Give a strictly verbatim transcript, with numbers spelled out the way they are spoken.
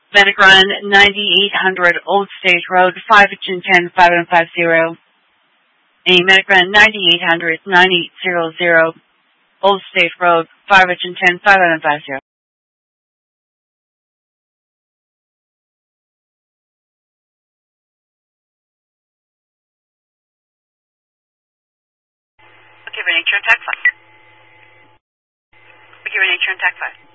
Medic Run, ninety-eight hundred Old State Road, five one zero five one five zero. A Medic Run, ninety-eight hundred ninety hundred Old State Road, five one zero five one five zero. Okay, we're nature and tax five. Okay, we're nature and tax five.